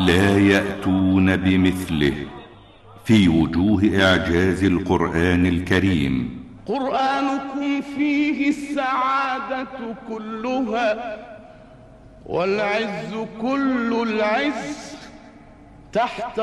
لا يأتون بمثله في وجوه إعجاز القرآن الكريم. قرآنكم فيه السعادة كلها والعز كل العز تحت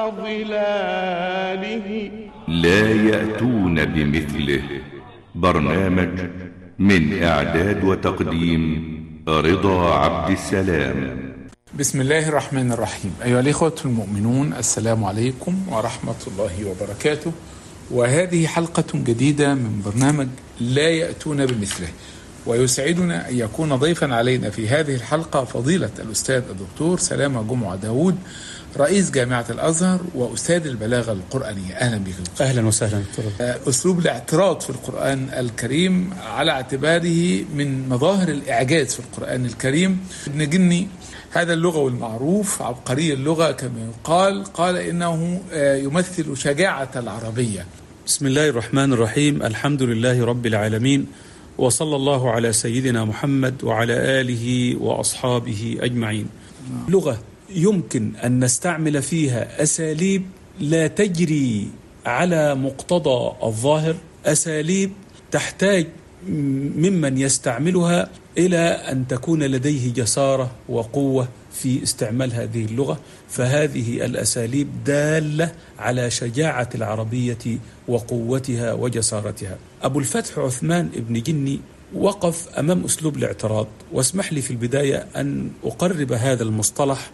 ظلاله. لا يأتون بمثله. برنامج من إعداد وتقديم رضا عبد السلام. بسم الله الرحمن الرحيم. أيها الإخوة المؤمنون، السلام عليكم ورحمة الله وبركاته. وهذه حلقة جديدة من برنامج لا يأتون بمثله، ويسعدنا أن يكون ضيفا علينا في هذه الحلقة فضيلة الأستاذ الدكتور سلامة جمعة داود، رئيس جامعة الأزهر وأستاذ البلاغة القرآنية. أهلا بك. أهلا وسهلا. أسلوب الاعتراض في القرآن الكريم على اعتباره من مظاهر الإعجاز في القرآن الكريم. ابن جني هذا اللغوي المعروف عبقري اللغة كما قال إنه يمثل شجاعة العربية. بسم الله الرحمن الرحيم. الحمد لله رب العالمين، وصلى الله على سيدنا محمد وعلى آله وأصحابه أجمعين. لغة يمكن أن نستعمل فيها أساليب لا تجري على مقتضى الظاهر، أساليب تحتاج ممن يستعملها إلى أن تكون لديه جسارة وقوة في استعمال هذه اللغة. فهذه الأساليب دالة على شجاعة العربية وقوتها وجسارتها. أبو الفتح عثمان ابن جني وقف أمام أسلوب الاعتراض، واسمح لي في البداية أن أقرب هذا المصطلح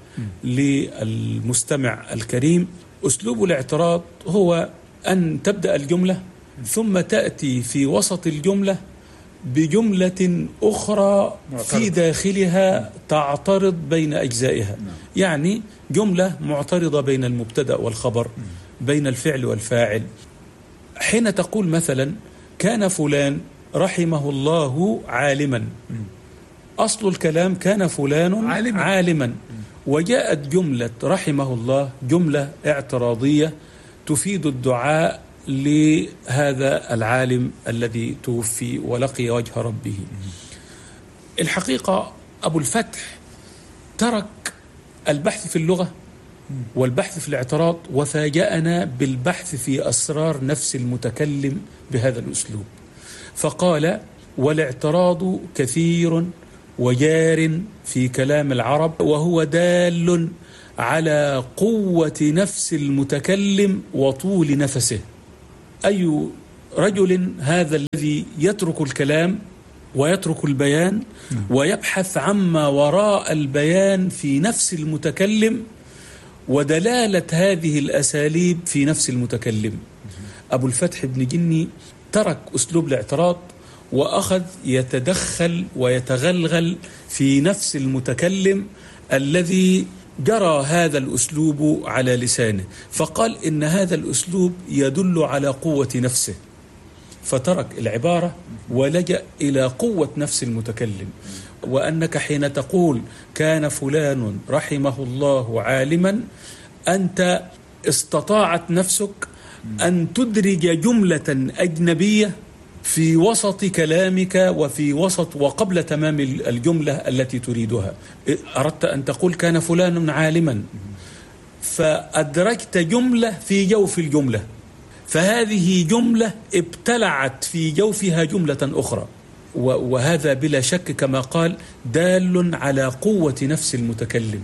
للمستمع الكريم. أسلوب الاعتراض هو أن تبدأ الجملة ثم تأتي في وسط الجملة بجملة أخرى في داخلها تعترض بين أجزائها. يعني جملة معترضة بين المبتدأ والخبر، بين الفعل والفاعل. حين تقول مثلا كان فلان رحمه الله عالما، أصل الكلام كان فلان عالما، وجاءت جملة رحمه الله جملة اعتراضية تفيد الدعاء لهذا العالم الذي توفي ولقي وجه ربه. الحقيقة أبو الفتح ترك البحث في اللغة والبحث في الاعتراض وفاجأنا بالبحث في أسرار نفس المتكلم بهذا الأسلوب، فقال: والاعتراض كثير وجار في كلام العرب، وهو دال على قوة نفس المتكلم وطول نفسه. أي رجل هذا الذي يترك الكلام ويترك البيان ويبحث عما وراء البيان في نفس المتكلم ودلالة هذه الأساليب في نفس المتكلم. أبو الفتح بن جني ترك أسلوب الاعتراض وأخذ يتدخل ويتغلغل في نفس المتكلم الذي جرى هذا الأسلوب على لسانه، فقال إن هذا الأسلوب يدل على قوة نفسه، فترك العبارة ولجأ إلى قوة نفس المتكلم. وأنك حين تقول كان فلان رحمه الله عالما، أنت استطاعت نفسك أن تدرج جملة أجنبية في وسط كلامك وفي وسط وقبل تمام الجملة التي تريدها. أردت أن تقول كان فلان عالما، فأدركت جملة في جوف الجملة، فهذه جملة ابتلعت في جوفها جملة أخرى، وهذا بلا شك كما قال دال على قوة نفس المتكلم،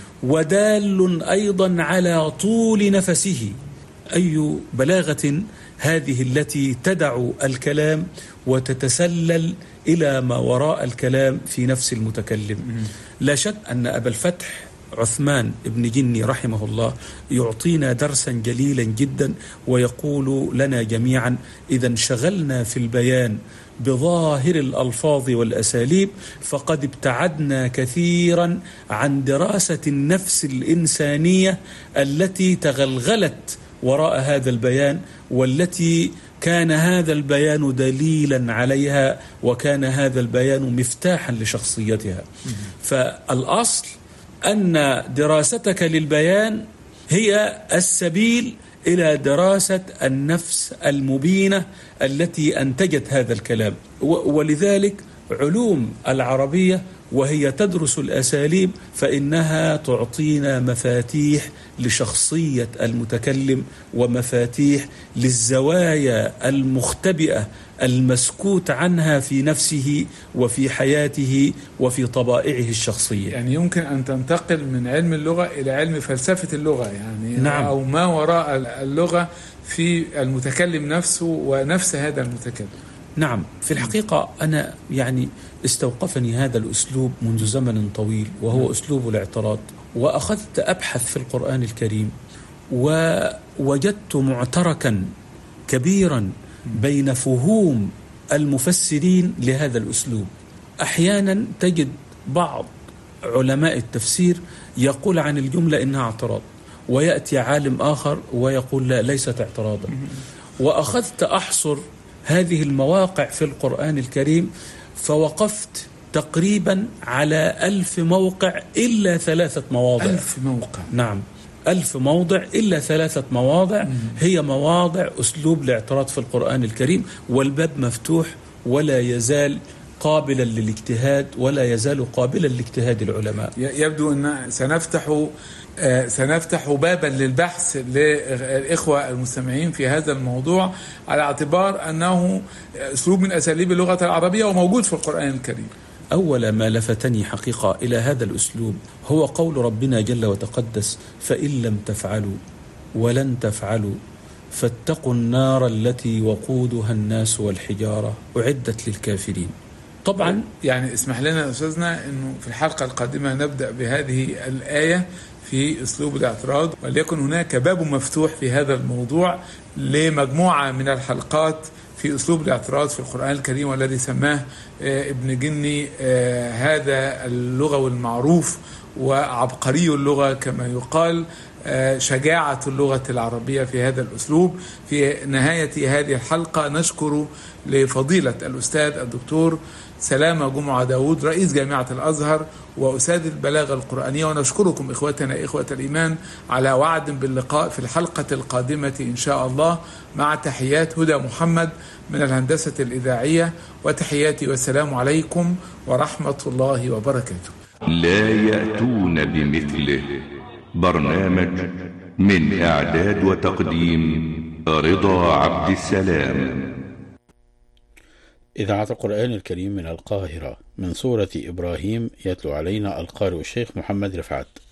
ودال أيضا على طول نفسه. أي بلاغة هذه التي تدع الكلام وتتسلل إلى ما وراء الكلام في نفس المتكلم. لا شك أن أبا الفتح عثمان ابن جني رحمه الله يعطينا درسا جليلا جدا، ويقول لنا جميعا: إذا انشغلنا في البيان بظاهر الألفاظ والأساليب فقد ابتعدنا كثيرا عن دراسة النفس الإنسانية التي تغلغلت وراء هذا البيان، والتي كان هذا البيان دليلا عليها، وكان هذا البيان مفتاحا لشخصيتها. فالأصل أن دراستك للبيان هي السبيل إلى دراسة النفس المبينة التي أنتجت هذا الكلام. ولذلك علوم العربية وهي تدرس الأساليب فإنها تعطينا مفاتيح لشخصية المتكلم ومفاتيح للزوايا المختبئة المسكوت عنها في نفسه وفي حياته وفي طبائعه الشخصية. يعني يمكن أن تنتقل من علم اللغة إلى علم فلسفة اللغة، يعني نعم. أو ما وراء اللغة في المتكلم نفسه ونفس هذا المتكلم. نعم، في الحقيقة أنا يعني استوقفني هذا الأسلوب منذ زمن طويل، وهو أسلوب الاعتراض، وأخذت أبحث في القرآن الكريم ووجدت معتركا كبيرا بين فهوم المفسرين لهذا الأسلوب. أحيانا تجد بعض علماء التفسير يقول عن الجملة إنها اعتراض، ويأتي عالم آخر ويقول لا، ليست اعتراضا. وأخذت أحصر هذه المواقع في القرآن الكريم، فوقفت تقريبا على 1000 موقع إلا 3 مواضع. 1000 موقع؟ نعم، 1000 موضع إلا 3 مواضع هي مواضع أسلوب الاعتراض في القرآن الكريم، والباب مفتوح ولا يزال قابلا للاجتهاد، ولا يزال قابلا لاجتهاد العلماء. يبدو أن سنفتح بابا للبحث للإخوة المستمعين في هذا الموضوع، على اعتبار أنه أسلوب من أساليب اللغة العربية وموجود في القرآن الكريم. أول ما لفتني حقيقة إلى هذا الأسلوب هو قول ربنا جل وتقدس: فإن لم تفعلوا ولن تفعلوا فاتقوا النار التي وقودها الناس والحجارة أعدت للكافرين. طبعا يعني اسمح لنا أستاذنا أنه في الحلقة القادمة نبدأ بهذه الآية في أسلوب الاعتراض، وليكن هناك باب مفتوح في هذا الموضوع لمجموعة من الحلقات في أسلوب الاعتراض في القرآن الكريم، والذي سماه ابن جني هذا اللغوي المعروف وعبقري اللغة كما يقال، شجاعة اللغة العربية في هذا الأسلوب. في نهاية هذه الحلقة نشكر لفضيلة الأستاذ الدكتور سلامة جمعة داود رئيس جامعة الأزهر وأستاذ البلاغة القرآنية، ونشكركم إخوتنا إخوة الإيمان على وعد باللقاء في الحلقة القادمة إن شاء الله، مع تحيات هدى محمد من الهندسة الإذاعية، وتحياتي والسلام عليكم ورحمة الله وبركاته. لا يأتون بمثله. برنامج من إعداد وتقديم رضا عبد السلام. إذاعة القرآن الكريم من القاهرة، من سورة إبراهيم، يتلو علينا القارئ الشيخ محمد رفعت.